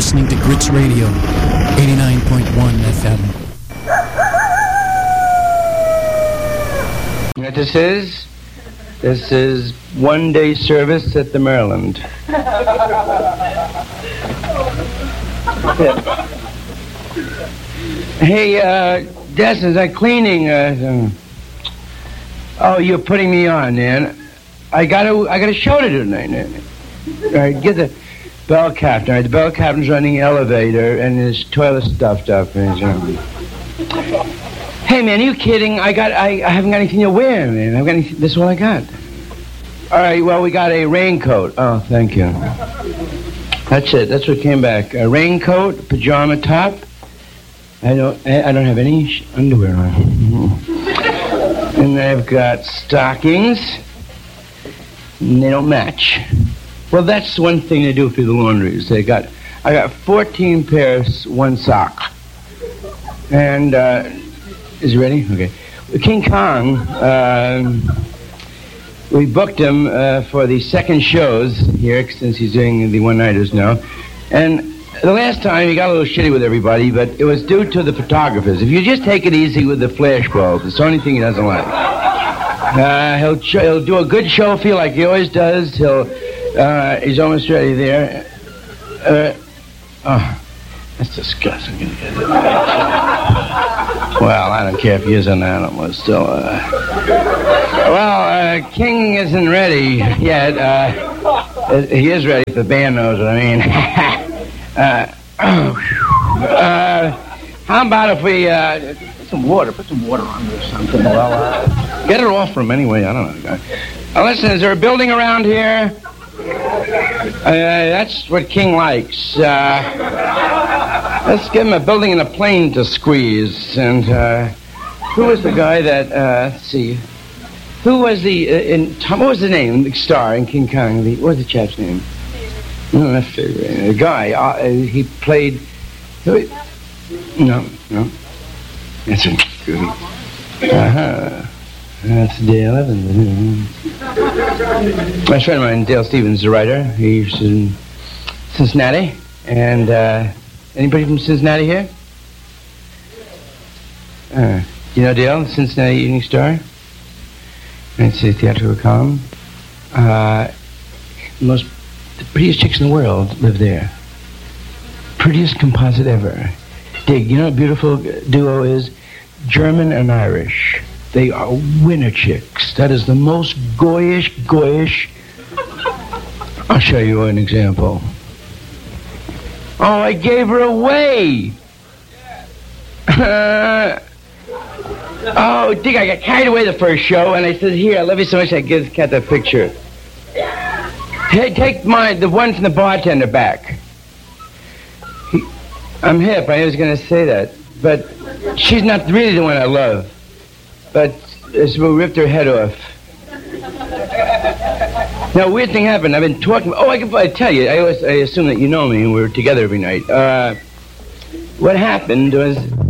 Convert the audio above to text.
listening to Grits Radio, 89.1 FM. What this is? This is one-day service at the Maryland. Hey, Des, is that cleaning? Oh, you're putting me on, man. I got a show to do tonight. All right, get the bell captain. All right, the bell captain's running the elevator, and his toilet stuffed up. And hey, man, are you kidding? I haven't got anything to wear, man. This is all I got. All right, well, we got a raincoat. Oh, thank you. That's it. That's what came back. A raincoat, pajama top. I don't have any underwear on. And I've got stockings. And they don't match. Well, that's one thing they do for the laundries. I got 14 pairs, one sock. And is it ready? Okay. King Kong, we booked him for the second shows here since he's doing the one-nighters now. And the last time he got a little shitty with everybody, but it was due to the photographers. If you just take it easy with the flash bulbs, it's the only thing he doesn't like. He'll do a good show for you like he always does. He's almost ready there. Oh, that's disgusting. Well, I don't care if he is an animal. Still, King isn't ready yet. He is ready if the band knows what I mean. How about if we put some water on it or something? Well, get it off from him anyway. I don't know. Listen, is there a building around here? That's what King likes. Let's give him a building and a plane to squeeze. And who was the guy that? Let's see. Who was what was the name? The star in King Kong. What was the chap's name? No, that's the guy. He played. No. That's a good. That's Dale Evans. My friend of mine, Dale Stevens, the writer. He's in Cincinnati. And anybody from Cincinnati here? You know Dale, the Cincinnati Evening Star? It's a theatrical column. The prettiest chicks in the world live there. Prettiest composite ever. Dig, you know what a beautiful duo is? German and Irish. They are winner chicks. That is the most goyish. I'll show you an example. Oh, I gave her away. Oh, Dick, I got carried away the first show, and I said, here, I love you so much, I give the cat that picture. Hey, take the one from the bartender back. I'm hip, I was going to say that. But she's not really the one I love. But we ripped her head off. Now, a weird thing happened. I've been talking... Oh, I tell you, I assume that you know me, and we're together every night. What happened was...